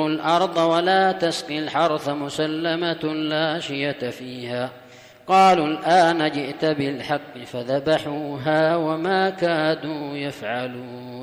الأرض ولا تسقي الحرث مسلمة لا شية فيها. قالوا الآن جئت بالحق فذبحوها وما كادوا يفعلون.